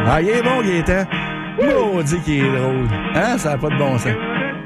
Ah, il est bon, Gaétan. Maudit qu'il est drôle. Hein? Ça n'a pas de bon sens.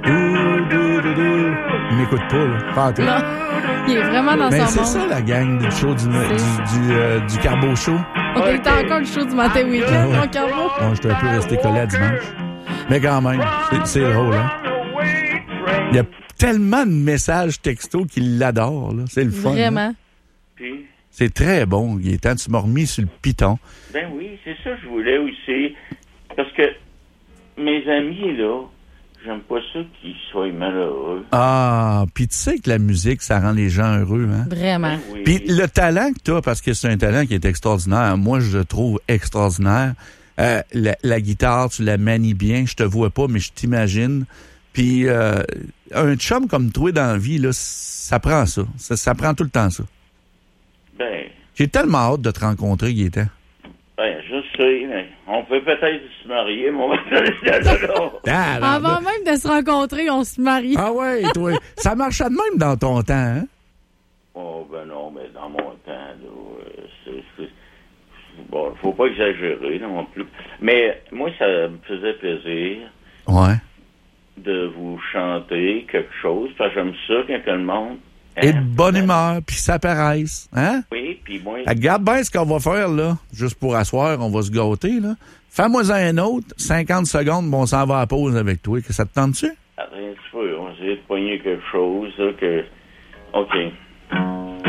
Il m'écoute pas, là. Pas en tout. Non, il est vraiment dans Mais son c'est monde. ça, la gang du show du Carbo Show. OK, t'as encore le show du matin week-end, Ouais. mon Carbo? Bon, j'étais un peu resté collé à dimanche. Mais quand même, c'est drôle, hein? Il y a tellement de messages textos qu'il l'adore, là. C'est le fun. Vraiment. Hein? C'est très bon, Gaétan. Tu m'as remis sur le piton. Ben oui, c'est ça que je voulais aussi. Parce que mes amis, là, j'aime pas ça qu'ils soient malheureux. Ah, puis tu sais que la musique, ça rend les gens heureux, hein? Vraiment. Ben oui. Puis le talent que tu as, parce que c'est un talent qui est extraordinaire, moi, je le trouve extraordinaire. La guitare, tu la manies bien. Je te vois pas, mais je t'imagine. Puis un chum comme toi dans la vie, là, ça prend ça. Ça prend tout le temps ça. Ben, J'ai tellement hâte de te rencontrer, Gaétan. je sais, mais on peut peut-être se marier, mais on va se Avant même de se rencontrer, on se marie. Ah ouais, toi. Ça marchait de même dans ton temps, hein? Oh, ben non, mais dans mon temps, là, bon, faut pas exagérer non plus. Mais moi, ça me faisait plaisir Ouais. de vous chanter quelque chose, parce que j'aime ça quand le monde... Et de bonne humeur, puis ça paraisse, hein? Oui, puis moi... Regarde bien ce qu'on va faire, là. Juste pour asseoir, on va se gâter, là. Fais-moi un autre, 50 secondes, bon, on s'en va à la pause avec toi. Que ça te tente-tu? Attends un petit peu, on va essayer de pogner quelque chose, là, que... OK.